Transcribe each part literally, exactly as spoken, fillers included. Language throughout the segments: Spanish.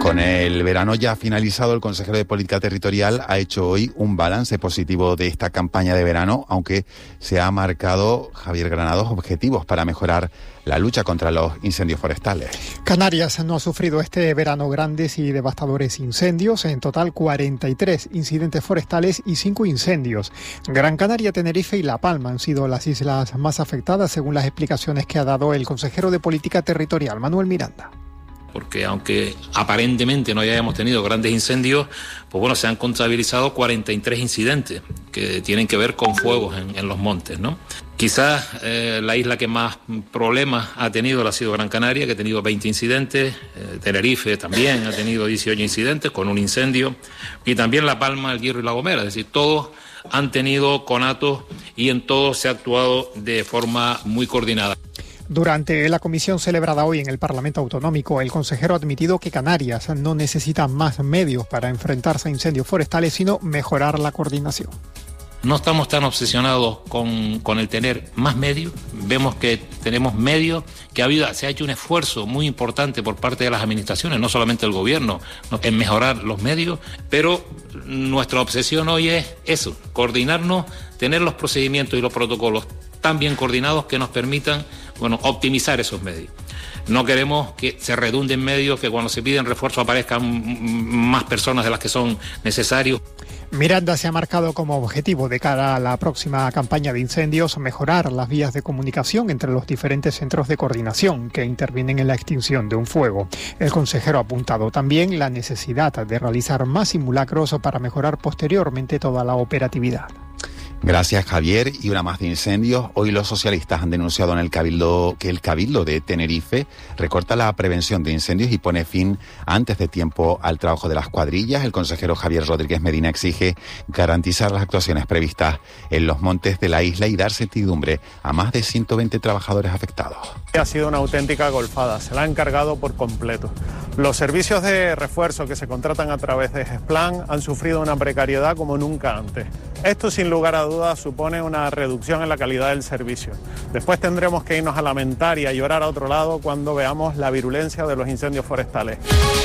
Con el verano ya finalizado, el consejero de Política Territorial ha hecho hoy un balance positivo de esta campaña de verano, aunque se ha marcado, Javier Granados, objetivos para mejorar la lucha contra los incendios forestales. Canarias no ha sufrido este verano grandes y devastadores incendios, en total cuarenta y tres incidentes forestales y cinco incendios. Gran Canaria, Tenerife y La Palma han sido las islas más afectadas, según las explicaciones que ha dado el consejero de Política Territorial, Manuel Miranda. Porque aunque aparentemente no hayamos tenido grandes incendios, pues bueno, se han contabilizado cuarenta y tres incidentes que tienen que ver con fuegos en, en los montes, ¿no? Quizás eh, la isla que más problemas ha tenido ha sido Gran Canaria, que ha tenido veinte incidentes, eh, Tenerife también ha tenido dieciocho incidentes con un incendio, y también La Palma, El Hierro y La Gomera, es decir, todos han tenido conatos y en todos se ha actuado de forma muy coordinada. Durante la comisión celebrada hoy en el Parlamento Autonómico, el consejero ha admitido que Canarias no necesita más medios para enfrentarse a incendios forestales, sino mejorar la coordinación. No estamos tan obsesionados con, con el tener más medios. Vemos que tenemos medios, que ha habido, se ha hecho un esfuerzo muy importante por parte de las administraciones, no solamente el gobierno, ¿no?, en mejorar los medios, pero nuestra obsesión hoy es eso, coordinarnos, tener los procedimientos y los protocolos tan bien coordinados que nos permitan, bueno, optimizar esos medios. No queremos que se redunden medios, que cuando se piden refuerzo aparezcan más personas de las que son necesarios. Miranda se ha marcado como objetivo de cara a la próxima campaña de incendios mejorar las vías de comunicación entre los diferentes centros de coordinación que intervienen en la extinción de un fuego. El consejero ha apuntado también la necesidad de realizar más simulacros para mejorar posteriormente toda la operatividad. Gracias, Javier. Y una más de incendios. Hoy los socialistas han denunciado en el Cabildo que el Cabildo de Tenerife recorta la prevención de incendios y pone fin antes de tiempo al trabajo de las cuadrillas. El consejero Javier Rodríguez Medina exige garantizar las actuaciones previstas en los montes de la isla y dar certidumbre a más de ciento veinte trabajadores afectados. Ha sido una auténtica golfada, se la han cargado por completo. Los servicios de refuerzo que se contratan a través de GESPLAN han sufrido una precariedad como nunca antes. Esto, sin lugar a dudas, supone una reducción en la calidad del servicio. Después tendremos que irnos a lamentar y a llorar a otro lado cuando veamos la virulencia de los incendios forestales.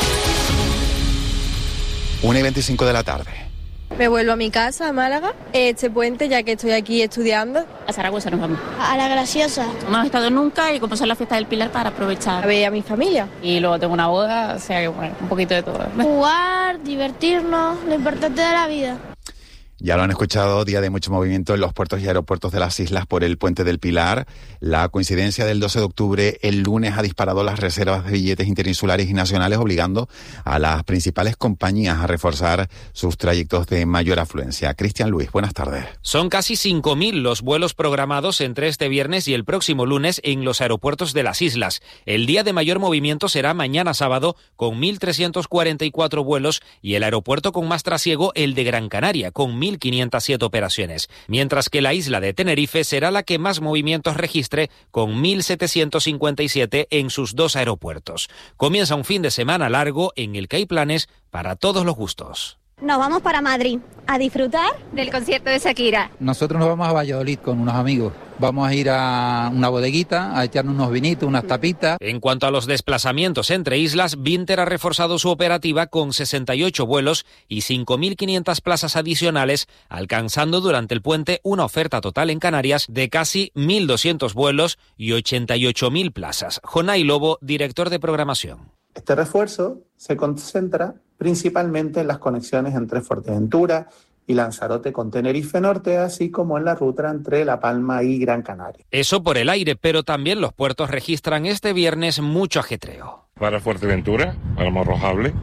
una y veinticinco de la tarde. Me vuelvo a mi casa, a Málaga, este puente, ya que estoy aquí estudiando. A Zaragoza nos vamos. A La Graciosa. No hemos estado nunca y como son las fiestas del Pilar, para aprovechar. A ver a mi familia. Y luego tengo una boda, o sea que bueno, un poquito de todo. Jugar, divertirnos, lo importante de la vida. Ya lo han escuchado, día de mucho movimiento en los puertos y aeropuertos de las islas por el Puente del Pilar. La coincidencia del doce de octubre, el lunes, ha disparado las reservas de billetes interinsulares y nacionales, obligando a las principales compañías a reforzar sus trayectos de mayor afluencia. Cristian Luis, buenas tardes. Son casi cinco mil los vuelos programados entre este viernes y el próximo lunes en los aeropuertos de las islas. El día de mayor movimiento será mañana sábado, con mil trescientos cuarenta y cuatro vuelos, y el aeropuerto con más trasiego, el de Gran Canaria, con mil quinientas siete operaciones, mientras que la isla de Tenerife será la que más movimientos registre, con mil setecientos cincuenta y siete en sus dos aeropuertos. Comienza un fin de semana largo en el que hay planes para todos los gustos. Nos vamos para Madrid a disfrutar del concierto de Shakira. Nosotros nos vamos a Valladolid con unos amigos. Vamos a ir a una bodeguita, a echarnos unos vinitos, unas tapitas. En cuanto a los desplazamientos entre islas, Vinter ha reforzado su operativa con sesenta y ocho vuelos y cinco mil quinientas plazas adicionales, alcanzando durante el puente una oferta total en Canarias de casi mil doscientos vuelos y ochenta y ocho mil plazas. Jonay Lobo, director de programación. Este refuerzo se concentra principalmente en las conexiones entre Fuerteventura y Lanzarote con Tenerife Norte, así como en la ruta entre La Palma y Gran Canaria. Eso por el aire, pero también los puertos registran este viernes mucho ajetreo. Para Fuerteventura, para Morrojable,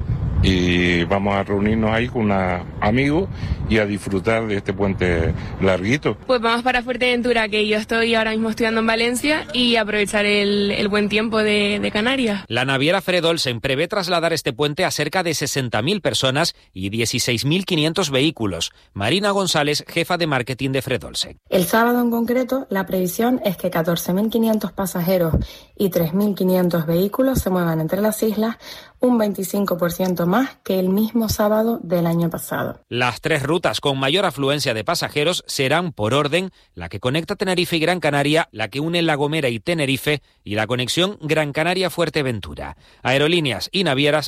y vamos a reunirnos ahí con unos amigos y a disfrutar de este puente larguito. Pues vamos para Fuerteventura, que yo estoy ahora mismo estudiando en Valencia, y aprovechar el, el buen tiempo de, de Canarias. La naviera Fred Olsen prevé trasladar este puente a cerca de sesenta mil personas y dieciséis mil quinientos vehículos. Marina González, jefa de marketing de Fred Olsen. El sábado en concreto, la previsión es que catorce mil quinientos pasajeros y tres mil quinientos vehículos se muevan entre las islas, un veinticinco por ciento más que el mismo sábado del año pasado. Las tres rutas con mayor afluencia de pasajeros serán, por orden, la que conecta Tenerife y Gran Canaria, la que une La Gomera y Tenerife y la conexión Gran Canaria-Fuerteventura. Aerolíneas y navieras